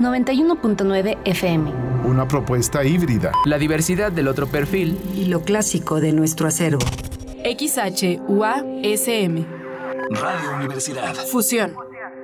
91.9 FM. Una propuesta híbrida. La diversidad del otro perfil. Y lo clásico de nuestro acervo. XHUASM. Radio Universidad. Fusión.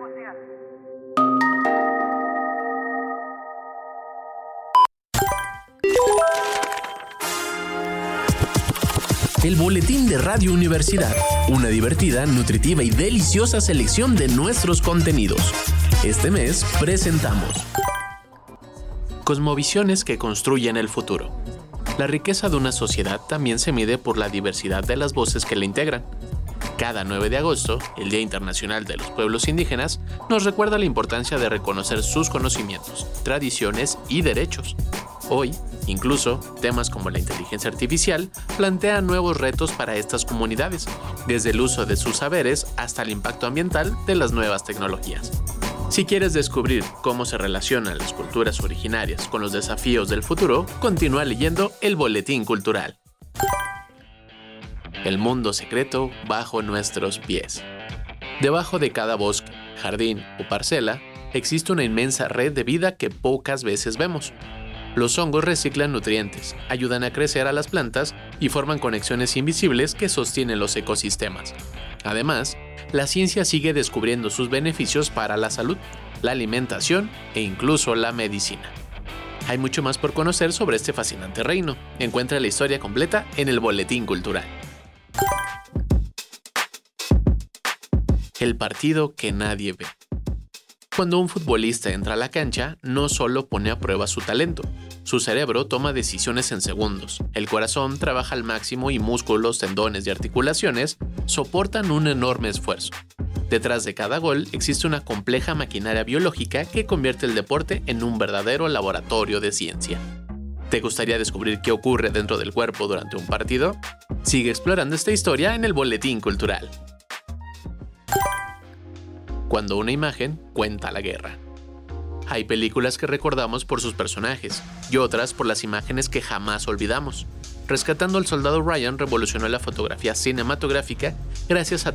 El boletín de Radio Universidad. Una divertida, nutritiva y deliciosa selección de nuestros contenidos. Este mes presentamos Cosmovisiones que construyen el futuro. La riqueza de una sociedad también se mide por la diversidad de las voces que la integran. Cada 9 de agosto, el Día Internacional de los Pueblos Indígenas, nos recuerda la importancia de reconocer sus conocimientos, tradiciones y derechos. Hoy, incluso, temas como la inteligencia artificial plantean nuevos retos para estas comunidades, desde el uso de sus saberes hasta el impacto ambiental de las nuevas tecnologías. Si quieres descubrir cómo se relacionan las culturas originarias con los desafíos del futuro, continúa leyendo el Boletín Cultural. El mundo secreto bajo nuestros pies. Debajo de cada bosque, jardín o parcela, existe una inmensa red de vida que pocas veces vemos. Los hongos reciclan nutrientes, ayudan a crecer a las plantas y forman conexiones invisibles que sostienen los ecosistemas. Además, la ciencia sigue descubriendo sus beneficios para la salud, la alimentación e incluso la medicina. Hay mucho más por conocer sobre este fascinante reino. Encuentra la historia completa en el Boletín Cultural. El partido que nadie ve. Cuando un futbolista entra a la cancha, no solo pone a prueba su talento. Su cerebro toma decisiones en segundos, el corazón trabaja al máximo y músculos, tendones y articulaciones soportan un enorme esfuerzo. Detrás de cada gol existe una compleja maquinaria biológica que convierte el deporte en un verdadero laboratorio de ciencia. ¿Te gustaría descubrir qué ocurre dentro del cuerpo durante un partido? Sigue explorando esta historia en el Boletín Cultural. Cuando una imagen cuenta la guerra. Hay películas que recordamos por sus personajes y otras por las imágenes que jamás olvidamos. Rescatando al soldado Ryan revolucionó la fotografía cinematográfica gracias a